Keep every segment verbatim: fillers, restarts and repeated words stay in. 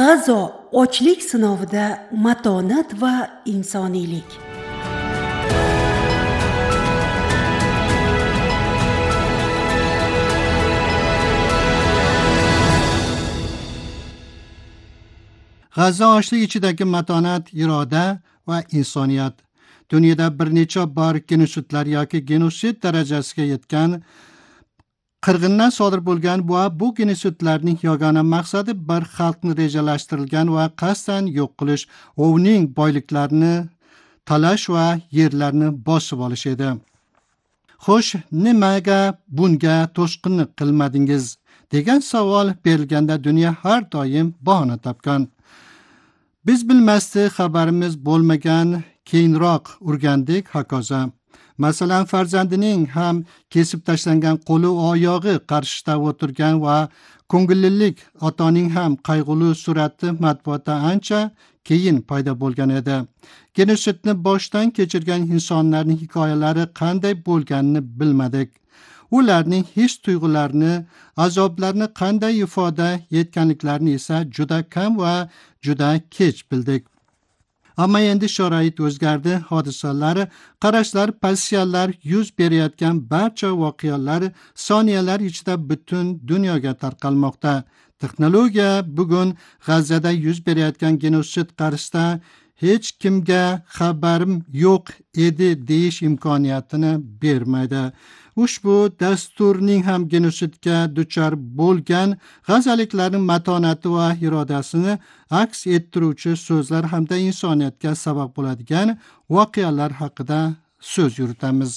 G'azo ochlik sinovida matonat va insoniylik. G'azo ochlik ichidagi matonat, iroda va insoniyat. Dunyoda bir necha bor genosidlar yoki genosid darajasiga yetgan qirg'inlar sodir bo'lgan va bu genosidlarning yagona maqsadi bir xalqni rejalashtirilgan va qasddan yo'q qilish, uning boyliklarini talash va yerlarni bosib olish edi. Xo'sh, nimaga bunga to'sqinlik qilmadingiz degan savol berilganda dunyo har doim bahona topgan. Biz bilmasdi, xabarimiz bo'lmagan, keyinroq urgandik hokazo. Masalan, farzandining ham kesib tashlangan qo'li oyog'i qarshida o'tirgan va ko'ngillilik otaning ham qayg'uli surati matbuotda ancha keyin paydo bo'lgan edi. Genosidni boshdan kechirgan insonlarning hikoyalari qanday bo'lganini bilmadik. Ularning his tuyg'ularini, azoblarini qanday ifoda etganliklarini esa juda kam va juda kech bildik. Ammo endi sharoit o'zgardi, hodisalar, qarashlar, pozitsiyalar, yuz berayotgan barcha voqealar soniyalar ichida butun dunyoga tarqalmoqda. Texnologiya bugun G'azada yuz berayotgan genosid qarshısida hech kimga xabarim yo'q edi deyish imkoniyatini bermaydi. Ushbu dasturning ham genosidga duchor bo'lgan g'azaliklarning matonati va irodasini aks ettiruvchi so'zlar hamda insoniyatga sabab bo'ladigan voqealar haqida so'z yuritamiz.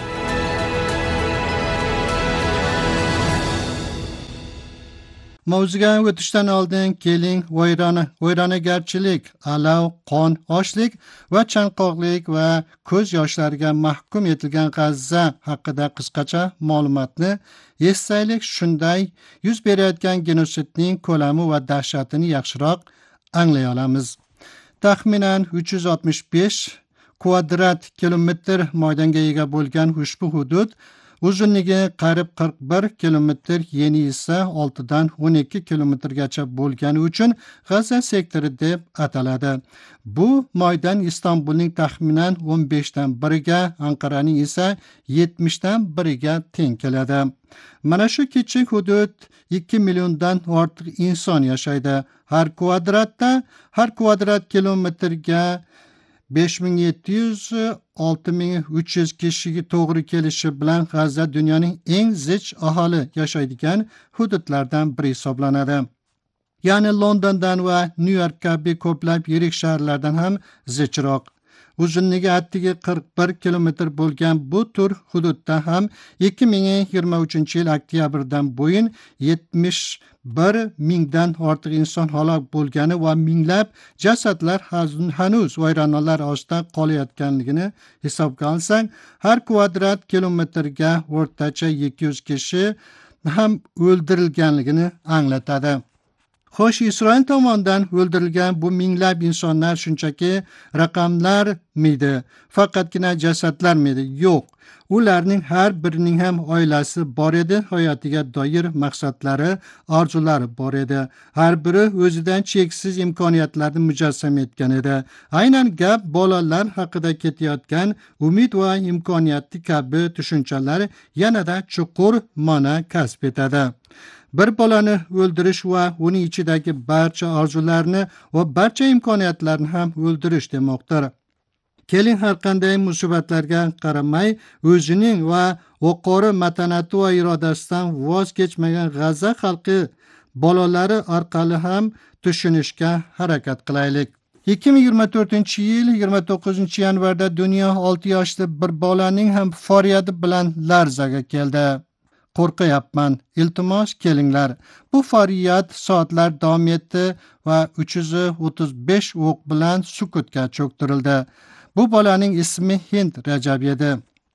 Mavzuga o'tishdan oldin keling vayrona, vayronagarchilik, alov, qon, ochlik va chanqoqlik va ko'z yoshlariga mahkum etilgan G'azza haqida qisqacha ma'lumotni eslaylik. Shunday yuz berayotgan genosidning ko'lami va dahshatini yaxshiroq anglay olamiz. Taxminan uch yuz oltmish besh kvadrat kilometr maydonga ega bo'lgan ushbu hudud uzunligi qariyb qirq bir kilometr, eni esa olti dan o'n ikki kilometrgacha bo'lgani uchun G'azza sektori deb ataladi. Bu maydon Istanbulning taxminan o'n besh dan biriga, Anqaraning esa yetmish dan biriga teng keladi. Mana shu kichik hudud ikki milliondan ortiq inson yashaydi. Har kvadratda, har kvadrat kilometrga besh ming yetti yuz olti ming uch yuz kishiga to'g'ri kelishi bilan G'azza dunyoning eng zich aholi yashaydigan hududlardan biri hisoblanadi. Ya'ni Londondan va Nyu-York kabi ko'plab yirik shaharlardan ham zichroq. Uzunligi atigi qirq bir kilometr bo'lgan bu tur hududda ham ikki ming yigirma uchinchi yil oktyabrdan bo'yin yetmish bir mingdan ortiq inson halok bo'lgani va minglab jasadlar hanuz vayronalar ostida qolayotganligini hisobga olsak, har kvadrat kilometrga o'rtacha ikki yuz kishi ham o'ldirilganligini anglatadi. Xo'sh, Isroil tomonidan o'ldirilgan bu minglab insonlar shunchaki raqamlar miydi? Faqatgina jasadlar miydi? Yo'q. Ularning har birining ham oilasi bor edi, hayotiga doir maqsadlari, orzulari bor edi. Har biri o'zidan cheksiz imkoniyatlarni mujassam etgan edi. Aynan gap bolalar haqida ketayotgan umid va imkoniyati kabi tushunchalar yanada chuqur ma'no kasb etadi. Bir bolani o'ldirish va uning ichidagi barcha orzularni va barcha imkoniyatlarni ham o'ldirish demoqdir. Keling, har qanday musibatlarga qaramay o'zining va yuqori matonati va irodasidan voz kechmagan G'azza xalqi bolalari orqali ham tushunishga harakat qilaylik. ikki ming yigirma to'rtinchi yil yigirma to'qqizinchi yanvarda dunyo olti yoshli bir bolaning ham faryodi bilan larzaga keldi. Qo'rqayapman, iltimos kelinglar. Bu faryod soatlar davom etdi va uch yuz o'ttiz besh o'q bilan sukutga cho'ktirildi. Bu bolaning ismi Hind Rajab edi.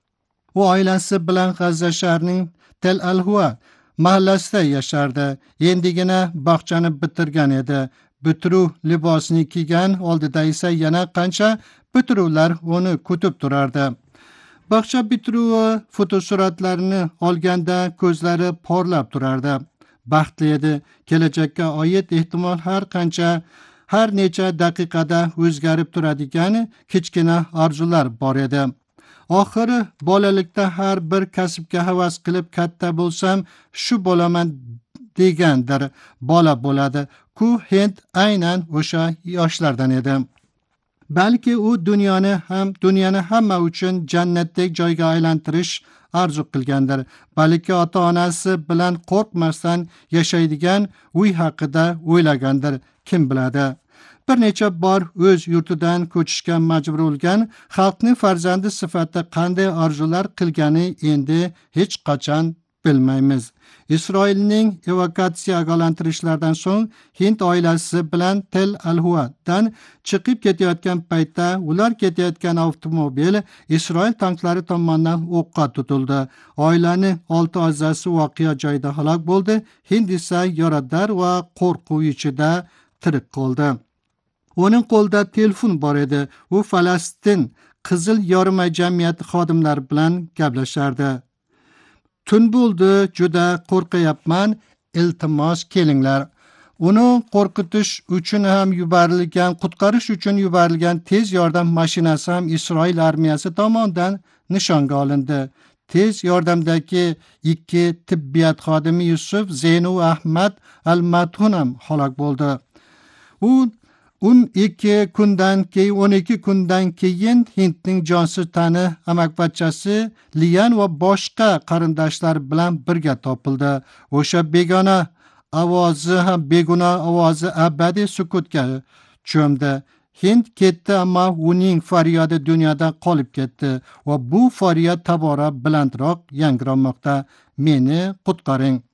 U oilasi bilan G'azza shahrining Tel Alhua mahallasida yashardi. Endigina bog'chani bitirgan edi. Bitiruv libosini kiygan, oldida esa yana qancha bitiruvlar uni kutib turardi. Bog'cha bitiruvi fotosuratlarini olganda ko'zlari porlab turardi. baxtli edi. Kelajakka oid ehtimol har qancha har necha daqiqada o'zgarib turadigan kichkina orzular bor edi. Oxiri bolalikda har bir kasbga havas qilib katta bo'lsam, shu bo'laman degandir bola bo'ladi. Ku Hind aynan o'sha yoshlardan edi. Balki u dunyoni ham dunyoni hamma uchun jannatdek joyga aylantirish arzu qilgandir. Balki ota-onasi bilan qo'rqmasdan yashaydigan uy haqida o'ylagandir, kim biladi. Bir necha bor o'z yurtidan ko'chishga majbur bo'lgan xalqning farzandi sifatida qanday orzular qilgani endi hech qachon bilmaymiz. Isroilning evakuatsiya ogohlantirishlaridan so'ng Hind oilasi bilan Tel Alhuadan chiqib ketayotgan paytda ular ketayotgan avtomobil Isroil tanklari tomonidan o'qqa tutildi. Oilaning olti a'zosi voqea joyida halok bo'ldi. Hind esa yarador va qo'rquv ichida tirik qoldi. Uning qo'lida telefon bor edi. U Falastin Qizil yorma jamiyati xodimlari bilan gaplashardi. Tun bo'ldi, juda qo'rqayapman, iltimos kelinglar. Uni qo'rqitish uchun ham yuborilgan, qutqarish uchun yuborilgan tez yordam mashinasi ham Isroil armiyasi tomonidan nishonga olindi. Tez yordamdagi ikki tibbiyot xodimi Yusuf Zeynu Ahmad Al-Mathun ham halok bo'ldi. U o'n ikki kundan keyin o'n ikki kundan keyin Hindning jonsiz tani amakbachchasi Liyan va boshqa qarindoshlar bilan birga topildi. O'sha begona ovozi ham beguna ovozi abadiy sukutga cho'mdi. Hind ketdi, ammo uning faryodi dunyodan qolib ketdi va bu faryod tobora balandroq yangramoqda. Meni qutqaring.